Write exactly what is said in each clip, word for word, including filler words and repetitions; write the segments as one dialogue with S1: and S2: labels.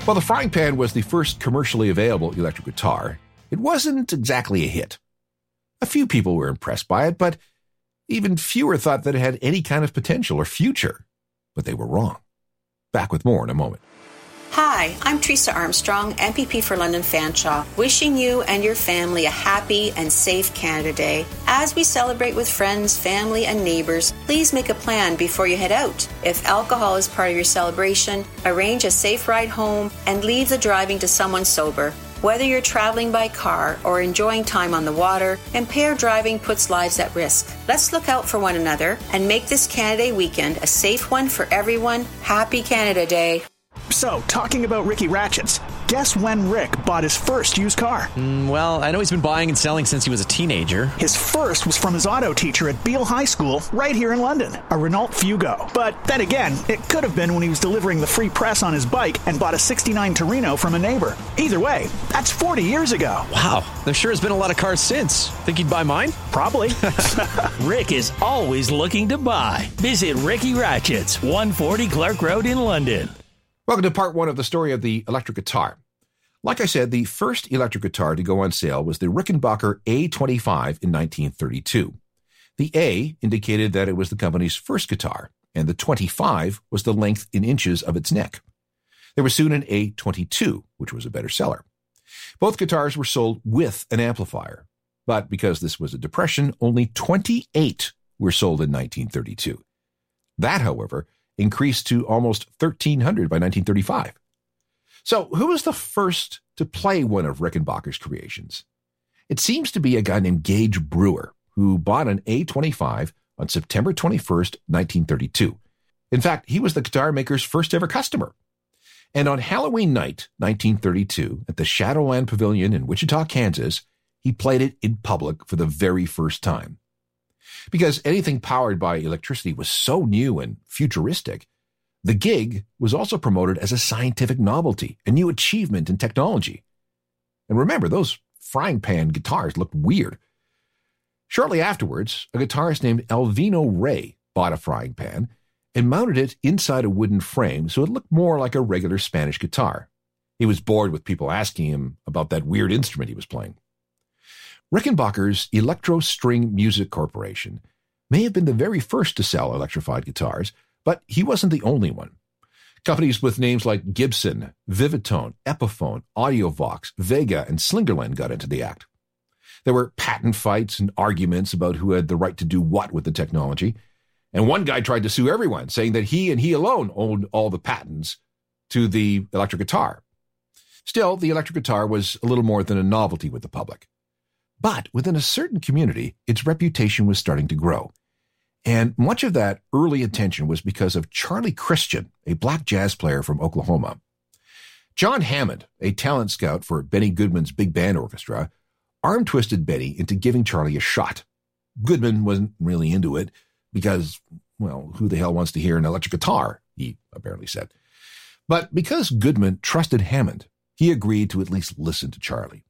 S1: While the Frying Pan was the first commercially available electric guitar, it wasn't exactly a hit. A few people were impressed by it, but even fewer thought that it had any kind of potential or future. But they were wrong. Back with more in a moment.
S2: Hi, I'm Teresa Armstrong, M P P for London Fanshawe, wishing you and your family a happy and safe Canada Day. As we celebrate with friends, family, and neighbors, please make a plan before you head out. If alcohol is part of your celebration, arrange a safe ride home and leave the driving to someone sober. Whether you're traveling by car or enjoying time on the water, impaired driving puts lives at risk. Let's look out for one another and make this Canada Day weekend a safe one for everyone. Happy Canada Day.
S3: So, talking about Ricky Ratchets, guess when Rick bought his first used car?
S4: Mm, well, I know he's been buying and selling since he was a teenager.
S3: His first was from his auto teacher at Beale High School, right here in London, a Renault Fugo. But then again, it could have been when he was delivering the free press on his bike and bought a sixty-nine Torino from a neighbor. Either way, that's forty years ago.
S4: Wow, there sure has been a lot of cars since. Think he'd buy mine?
S3: Probably.
S5: Rick is always looking to buy. Visit Ricky Ratchets, one forty Clark Road in London.
S1: Welcome to part one of the story of the electric guitar. Like I said, the first electric guitar to go on sale was the Rickenbacker A twenty-five in nineteen thirty-two. The A indicated that it was the company's first guitar, and the twenty-five was the length in inches of its neck. There was soon an A twenty-two, which was a better seller. Both guitars were sold with an amplifier, but because this was a depression, only twenty-eight were sold in nineteen thirty-two. That, however, increased to almost thirteen hundred by nineteen thirty-five. So who was the first to play one of Rickenbacker's creations? It seems to be a guy named Gage Brewer, who bought an A twenty-five on September twenty-first, nineteen thirty-two. In fact, he was the guitar maker's first ever customer. And on Halloween night, nineteen thirty-two, at the Shadowland Pavilion in Wichita, Kansas, he played it in public for the very first time. Because anything powered by electricity was so new and futuristic, the gig was also promoted as a scientific novelty, a new achievement in technology. And remember, those frying pan guitars looked weird. Shortly afterwards, a guitarist named Alvino Ray bought a frying pan and mounted it inside a wooden frame so it looked more like a regular Spanish guitar. He was bored with people asking him about that weird instrument he was playing. Rickenbacker's Electro String Music Corporation may have been the very first to sell electrified guitars, but he wasn't the only one. Companies with names like Gibson, Vivitone, Epiphone, Audiovox, Vega, and Slingerland got into the act. There were patent fights and arguments about who had the right to do what with the technology, and one guy tried to sue everyone, saying that he and he alone owned all the patents to the electric guitar. Still, the electric guitar was a little more than a novelty with the public. But within a certain community, its reputation was starting to grow. And much of that early attention was because of Charlie Christian, a black jazz player from Oklahoma. John Hammond, a talent scout for Benny Goodman's big band orchestra, arm-twisted Benny into giving Charlie a shot. Goodman wasn't really into it because, well, who the hell wants to hear an electric guitar, he apparently said. But because Goodman trusted Hammond, he agreed to at least listen to Charlie.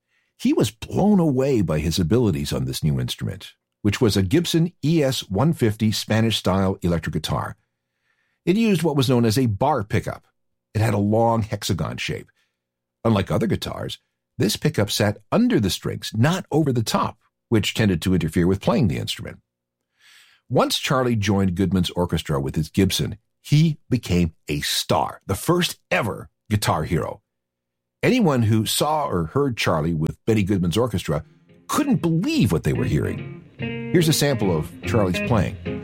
S1: He was blown away by his abilities on this new instrument, which was a Gibson E S one fifty Spanish-style electric guitar. It used what was known as a bar pickup. It had a long hexagon shape. Unlike other guitars, this pickup sat under the strings, not over the top, which tended to interfere with playing the instrument. Once Charlie joined Goodman's orchestra with his Gibson, he became a star, the first ever guitar hero. Anyone who saw or heard Charlie with Benny Goodman's orchestra couldn't believe what they were hearing. Here's a sample of Charlie's playing.